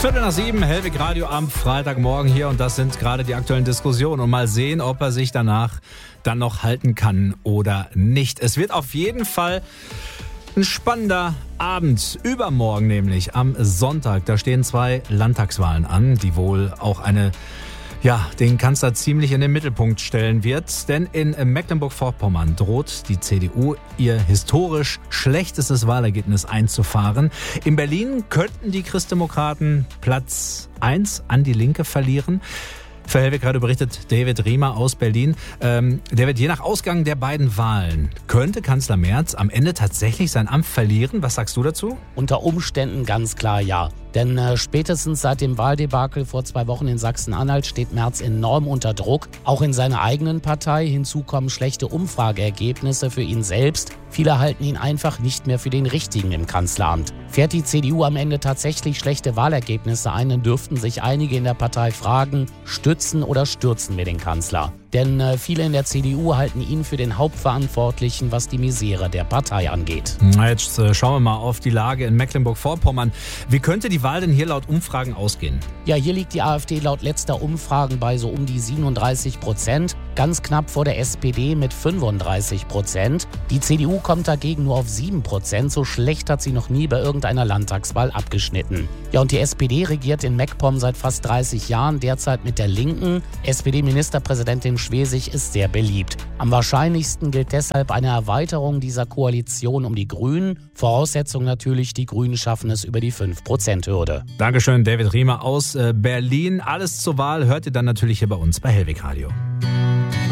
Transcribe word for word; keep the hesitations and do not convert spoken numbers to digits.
Viertel nach sieben, Hellwig Radio am Freitagmorgen hier und das sind gerade die aktuellen Diskussionen und mal sehen, ob er sich danach dann noch halten kann oder nicht. Es wird auf jeden Fall ein spannender Abend, übermorgen nämlich am Sonntag. Da stehen zwei Landtagswahlen an, die wohl auch eine Ja, den Kanzler ziemlich in den Mittelpunkt stellen wird. Denn in Mecklenburg-Vorpommern droht die C D U ihr historisch schlechtestes Wahlergebnis einzufahren. In Berlin könnten die Christdemokraten Platz eins an die Linke verlieren. Für Hellwig Radio berichtet David Riemer aus Berlin. Ähm, David, je nach Ausgang der beiden Wahlen könnte Kanzler Merz am Ende tatsächlich sein Amt verlieren. Was sagst du dazu? Unter Umständen ganz klar ja. Denn äh, spätestens seit dem Wahldebakel vor zwei Wochen in Sachsen-Anhalt steht Merz enorm unter Druck. Auch in seiner eigenen Partei. Hinzu kommen schlechte Umfrageergebnisse für ihn selbst. Viele halten ihn einfach nicht mehr für den Richtigen im Kanzleramt. Fährt die C D U am Ende tatsächlich schlechte Wahlergebnisse ein, dann dürften sich einige in der Partei fragen, stützen oder stürzen wir den Kanzler? Denn äh, viele in der C D U halten ihn für den Hauptverantwortlichen, was die Misere der Partei angeht. Jetzt äh, schauen wir mal auf die Lage in Mecklenburg-Vorpommern. Wie könnte die Wahl denn hier laut Umfragen ausgehen? Ja, hier liegt die AfD laut letzter Umfragen bei so um die siebenunddreißig Prozent. Ganz knapp vor der S P D mit fünfunddreißig Prozent. Die C D U kommt dagegen nur auf sieben Prozent. So schlecht hat sie noch nie bei irgendeiner Landtagswahl abgeschnitten. Ja, und die S P D regiert in MacPom seit fast dreißig Jahren, derzeit mit der Linken. S P D-Ministerpräsidentin Schwesig ist sehr beliebt. Am wahrscheinlichsten gilt deshalb eine Erweiterung dieser Koalition um die Grünen. Voraussetzung natürlich, die Grünen schaffen es über die fünf Prozent Hürde. Dankeschön, David Riemer aus Berlin. Alles zur Wahl hört ihr dann natürlich hier bei uns bei Hellwig Radio.